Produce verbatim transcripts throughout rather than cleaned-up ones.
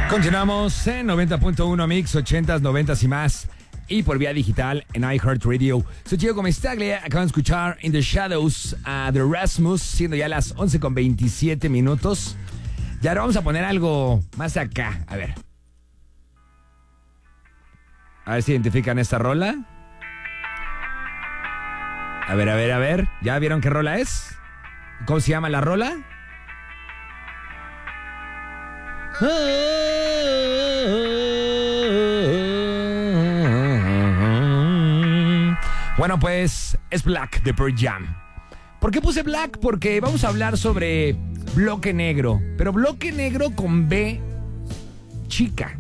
Continuamos en noventa punto uno Mix, ochentas, noventas y más. Y por vía digital en iHeartRadio. Soy Chico Comestaglia. Acaban de escuchar In the Shadows a The Rasmus, siendo ya las once con veintisiete minutos. Y ahora vamos a poner algo más acá. A ver. A ver si identifican esta rola. A ver, a ver, a ver. ¿Ya vieron qué rola es? ¿Cómo se llama la rola? Bueno, pues es Black de Pearl Jam. ¿Por qué puse Black? Porque vamos a hablar sobre Bloque Negro, pero Bloque Negro con B chica.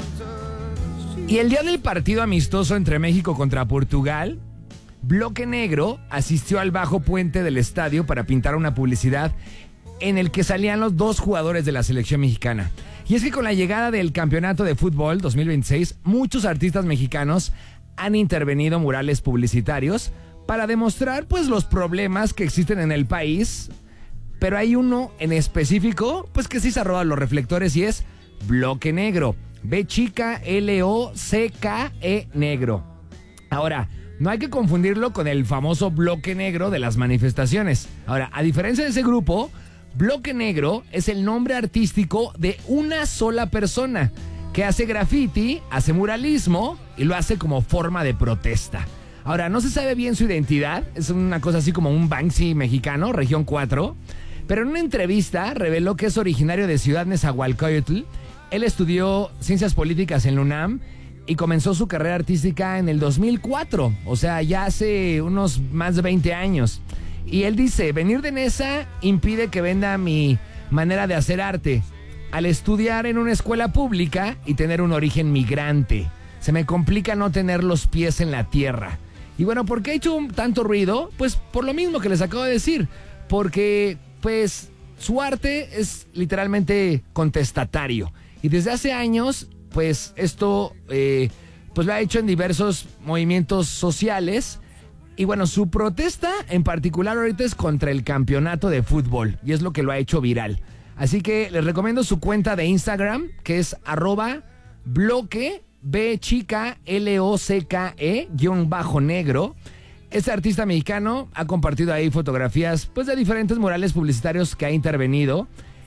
Y el día del partido amistoso entre México contra Portugal, Bloque Negro asistió al bajo puente del estadio para pintar una publicidad en el que salían los dos jugadores de la selección mexicana. Y es que con la llegada del campeonato de fútbol dos mil veintiséis, muchos artistas mexicanos han intervenido murales publicitarios para demostrar pues los problemas que existen en el país, pero hay uno en específico pues que sí se roba los reflectores y es Bloque Negro. B chica L O C K E negro. Ahora, no hay que confundirlo con el famoso Bloque Negro de las manifestaciones. Ahora, a diferencia de ese grupo, Bloque Negro es el nombre artístico de una sola persona que hace graffiti, hace muralismo y lo hace como forma de protesta. Ahora, no se sabe bien su identidad, es una cosa así como un Banksy mexicano, región cuatro, pero en una entrevista reveló que es originario de Ciudad Nezahualcóyotl. Él estudió Ciencias Políticas en la UNAM y comenzó su carrera artística en el dos mil cuatro, o sea, ya hace unos más de veinte años. Y él dice, venir de Nesa impide que venda mi manera de hacer arte. Al estudiar en una escuela pública y tener un origen migrante, se me complica no tener los pies en la tierra. Y bueno, ¿por qué ha hecho tanto ruido? Pues por lo mismo que les acabo de decir, porque pues su arte es literalmente contestatario. Y desde hace años, pues esto eh, pues lo ha hecho en diversos movimientos sociales. Y bueno, su protesta en particular ahorita es contra el campeonato de fútbol. Y es lo que lo ha hecho viral. Así que les recomiendo su cuenta de Instagram, que es arroba bloque B chica L O C K E guión bajo negro. Este artista mexicano ha compartido ahí fotografías pues de diferentes murales publicitarios que ha intervenido.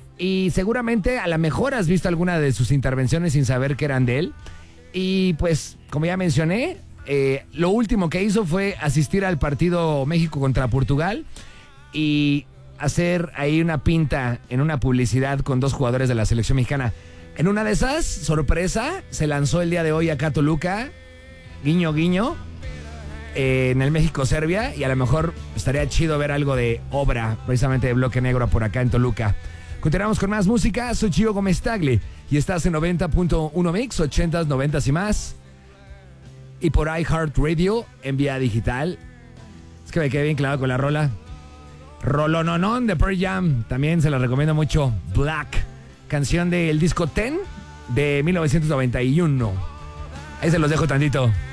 Y seguramente a lo mejor has visto alguna de sus intervenciones sin saber que eran de él. Y pues, como ya mencioné, eh, lo último que hizo fue asistir al partido México contra Portugal y hacer ahí una pinta en una publicidad con dos jugadores de la selección mexicana. En una de esas, sorpresa, se lanzó el día de hoy acá a Toluca, guiño guiño, eh, en el México-Serbia, y a lo mejor estaría chido ver algo de obra, precisamente de Bloque Negro por acá en Toluca. Continuamos con más música. Soy Chico Comestaglia y estás en noventa punto uno Mix, ochentas, noventas y más. Y por iHeartRadio en vía digital. Es que me quedé bien clavado con la rola. Rolononón de Pearl Jam. También se la recomiendo mucho. Black. Canción del disco Ten de mil novecientos noventa y uno. Ahí se los dejo tantito.